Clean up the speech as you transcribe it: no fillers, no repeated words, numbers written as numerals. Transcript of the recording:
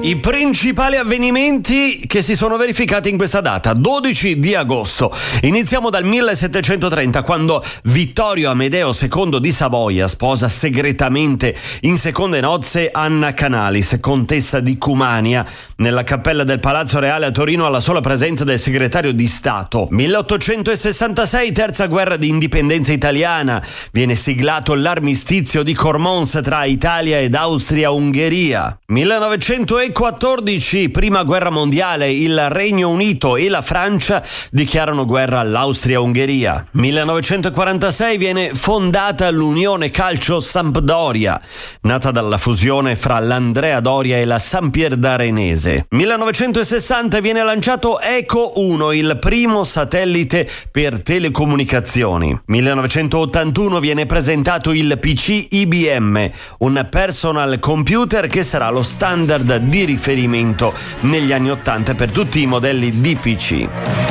I principali avvenimenti che si sono verificati in questa data, 12 di agosto. Iniziamo dal 1730, quando Vittorio Amedeo II di Savoia sposa segretamente in seconde nozze Anna Canalis, contessa di Cumania, nella cappella del Palazzo Reale a Torino, alla sola presenza del segretario di Stato. 1866, terza guerra di indipendenza italiana. Viene siglato l'armistizio di Cormons tra Italia ed Austria-Ungheria. 1914, prima guerra mondiale, il Regno Unito e la Francia dichiarano guerra all'Austria-Ungheria. 1946 viene fondata l'Unione Calcio Sampdoria, nata dalla fusione fra l'Andrea Doria e la Sampierdarenese. 1960 viene lanciato Eco 1, il primo satellite per telecomunicazioni. 1981 viene presentato il PC IBM, un personal computer che sarà lo standard di riferimento negli anni 80 per tutti i modelli di PC.